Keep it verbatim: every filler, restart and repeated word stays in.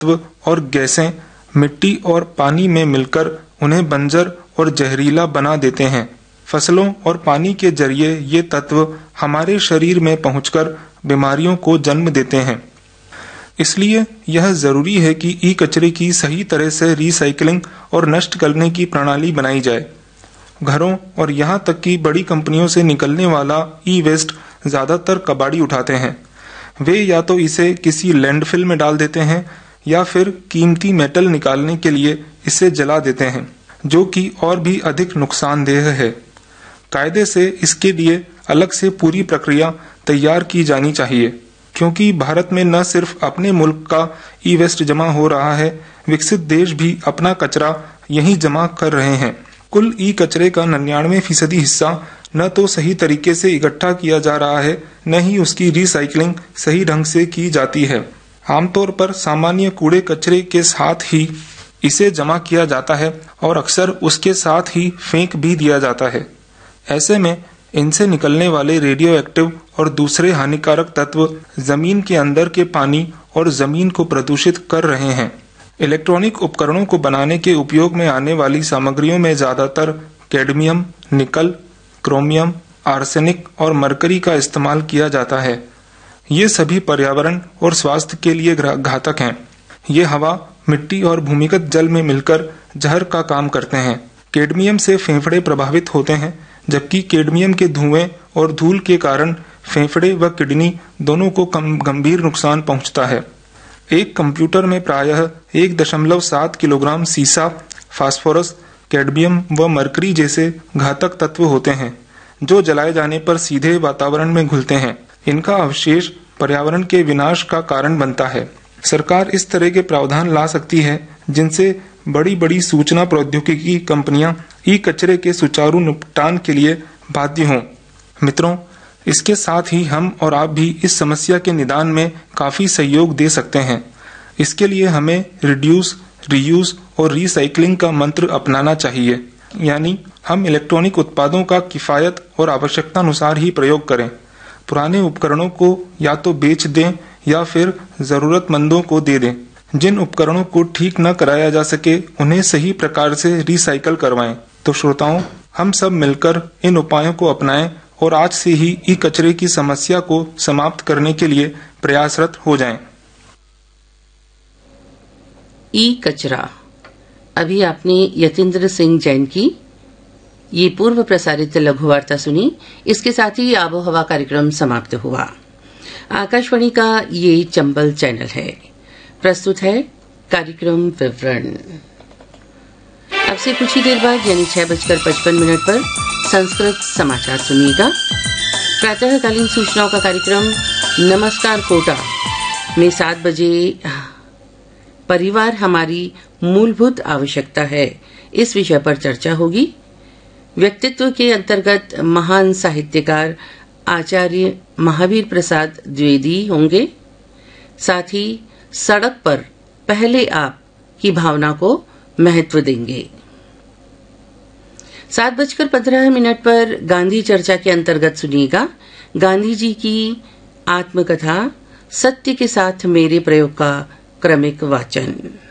तत्व और गैसें मिट्टी और पानी में मिलकर उन्हें बंजर और जहरीला बना देते हैं। फसलों और पानी के जरिए ये तत्व हमारे शरीर में पहुंचकर बीमारियों को जन्म देते हैं। इसलिए यह जरूरी है कि ई कचरे की सही तरह से रिसाइकलिंग और नष्ट करने की प्रणाली बनाई जाए। घरों और यहाँ तक कि बड़ी कंपनियों से निकलने वाला ई वेस्ट ज्यादातर कबाड़ी उठाते हैं। वे या तो इसे किसी लैंडफिल में डाल देते हैं या फिर कीमती मेटल निकालने के लिए इसे जला देते हैं, जो कि और भी अधिक नुकसानदेह है। कायदे से इसके लिए अलग से पूरी प्रक्रिया तैयार की जानी चाहिए, क्योंकि भारत में न सिर्फ अपने मुल्क का ई वेस्ट जमा हो रहा है, विकसित देश भी अपना कचरा यहीं जमा कर रहे हैं। कुल ई कचरे का निन्यानवे फीसदी हिस्सा न तो सही तरीके से इकट्ठा किया जा रहा है, न ही उसकी रिसाइकलिंग सही ढंग से की जाती है। आमतौर पर सामान्य कूड़े कचरे के साथ ही इसे जमा किया जाता है और अक्सर उसके साथ ही फेंक भी दिया जाता है। ऐसे में इनसे निकलने वाले रेडियो एक्टिव और दूसरे हानिकारक तत्व जमीन के अंदर के पानी और जमीन को प्रदूषित कर रहे हैं। इलेक्ट्रॉनिक उपकरणों को बनाने के उपयोग में आने वाली सामग्रियों में ज्यादातर कैडमियम, निकल, क्रोमियम, आर्सेनिक और मरकरी का इस्तेमाल किया जाता है। ये सभी पर्यावरण और स्वास्थ्य के लिए घातक हैं। ये हवा, मिट्टी और भूमिगत जल में मिलकर जहर का काम करते हैं। कैडमियम से फेफड़े प्रभावित होते हैं, जबकि कैडमियम के धुएं और धूल के कारण फेफड़े व किडनी दोनों को गंभीर नुकसान पहुंचता है। एक कंप्यूटर में प्रायः एक दशमलव सात किलोग्राम सीसा, फास्फोरस, कैडमियम व मरकरी जैसे घातक तत्व होते हैं, जो जलाए जाने पर सीधे वातावरण में घुलते हैं। इनका अवशेष पर्यावरण के विनाश का कारण बनता है। सरकार इस तरह के प्रावधान ला सकती है जिनसे बड़ी बड़ी सूचना प्रौद्योगिकी कंपनियां ई कचरे के सुचारू निपटान के लिए बाध्य हों। मित्रों, इसके साथ ही हम और आप भी इस समस्या के निदान में काफी सहयोग दे सकते हैं। इसके लिए हमें रिड्यूस, रीयूज और रिसाइकलिंग का मंत्र अपनाना चाहिए, यानी हम इलेक्ट्रॉनिक उत्पादों का किफायत और आवश्यकता अनुसार ही प्रयोग करें। पुराने उपकरणों को या तो बेच दें या फिर जरूरतमंदों को दे दें। जिन उपकरणों को ठीक न कराया जा सके उन्हें सही प्रकार से रिसाइकल करवाएं। तो श्रोताओं, हम सब मिलकर इन उपायों को अपनाएं और आज से ही ई कचरे की समस्या को समाप्त करने के लिए प्रयासरत हो जाएं। ई कचरा। अभी आपने यतीन्द्र सिंह जैन की ये पूर्व प्रसारित लघु वार्ता सुनी। इसके साथ ही आबो हवा कार्यक्रम समाप्त हुआ। आकाशवाणी का ये चंबल चैनल है। प्रस्तुत है कार्यक्रम विवरण। अब से कुछ ही देर बाद यानी छह बजकर पचपन मिनट पर संस्कृत समाचार सुनिएगा। प्रातःकालीन सूचनाओं का कार्यक्रम नमस्कार कोटा में सात बजे परिवार हमारी मूलभूत आवश्यकता है, इस विषय पर चर्चा होगी। व्यक्तित्व के अंतर्गत महान साहित्यकार आचार्य महावीर प्रसाद द्विवेदी होंगे। साथ ही सड़क पर पहले आप की भावना को महत्व देंगे। सात बजकर पंद्रह मिनट पर गांधी चर्चा के अंतर्गत सुनिएगा गांधी जी की आत्मकथा सत्य के साथ मेरे प्रयोग का क्रमिक वाचन।